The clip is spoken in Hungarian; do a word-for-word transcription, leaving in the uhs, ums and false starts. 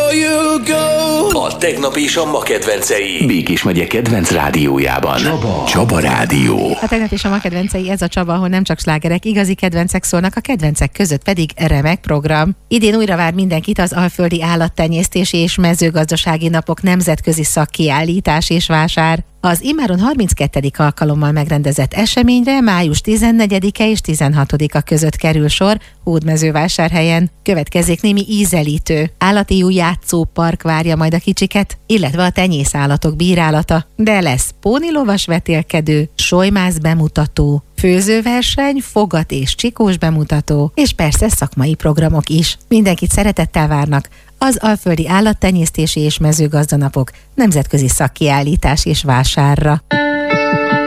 before you go. A tegnap és a ma kedvencei. Békés megye kedvenc rádiójában. Csaba. Csaba Rádió. A tegnap és a ma kedvencei, ez a Csaba, ahol nem csak slágerek, igazi kedvencek szólnak, a kedvencek között pedig remek program. Idén újra vár mindenkit az Alföldi Állattenyésztési és Mezőgazdasági Napok nemzetközi szakkiállítás és vásár. Az immáron harminckettedik alkalommal megrendezett eseményre május tizennegyedike és tizenhatodika között kerül sor Hódmezővásárhelyen. Következik némi ízelítő. Állati játszópark várja majd a kicsiket, illetve a tenyészállatok bírálata. De lesz pónilovas vetélkedő, solymász bemutató, főzőverseny, fogat és csikós bemutató, és persze szakmai programok is. Mindenkit szeretettel várnak az Alföldi Állattenyésztési és Mezőgazdanapok nemzetközi szakkiállítás és vásárra.